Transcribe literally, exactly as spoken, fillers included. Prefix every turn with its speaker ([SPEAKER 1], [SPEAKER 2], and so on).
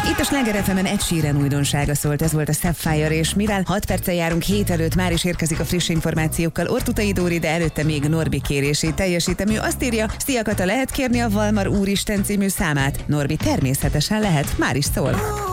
[SPEAKER 1] Itt a Sláger ef emen Ed Sheeran újdonsága szólt, ez volt a Sapphire, és mivel hat perccel járunk hét előtt, már is érkezik a friss információkkal Ortutai Dóri, de előtte még Norbi kérését teljesítem. Ő azt írja: szia Kata, lehet kérni a Valmar Úristen című számát? Norbi, természetesen lehet, már is szól.